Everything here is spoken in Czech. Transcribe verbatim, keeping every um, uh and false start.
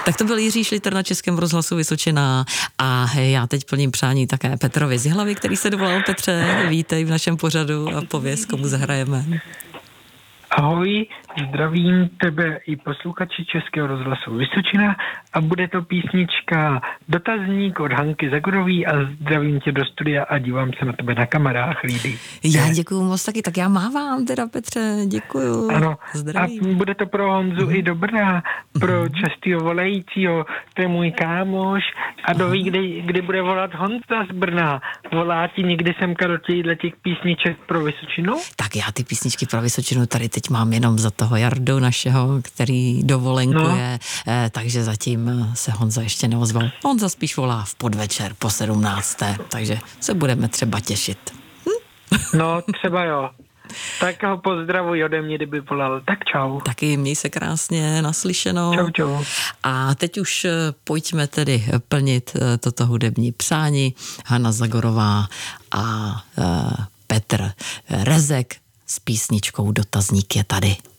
Tak to byl Jiří Šliter na Českém rozhlasu Vysočina a já teď plním přání také Petrovi z Jihlavy, který se dovolal. Petře, vítej v našem pořadu a pověz, komu zahrajeme. Ahoj, zdravím tebe i posluchači Českého rozhlasu Vysočina a bude to písnička Dotazník od Hanky Zagorový a zdravím tě do studia a dívám se na tebe na kamerách, lídy. Já děkuju moc taky, tak já mávám teda, Petře, děkuju. Ano, zdravím. A bude to pro Honzu mm. i do Brna, pro mm. častýho volajícího, to je můj kámoš a doví, kdy, kdy bude volat Honza z Brna. Volá ti někdy semka do těch písniček pro Vysočinu? Tak já ty písničky pro Vysočinu tady teď mám jenom za toho Jardu našeho, který dovolenkuje, no. eh, takže zatím se Honza ještě neozval. Honza spíš volá v podvečer po sedmnácté, takže se budeme třeba těšit. Hm? No, třeba jo. Tak ho pozdravuj ode mě, kdyby volal. Tak čau. Taky měj se krásně, naslyšeno. Čau, čau. A teď už pojďme tedy plnit toto hudební přání. Hana Zagorová a uh, Petr Rezek s písničkou Dotazník je tady.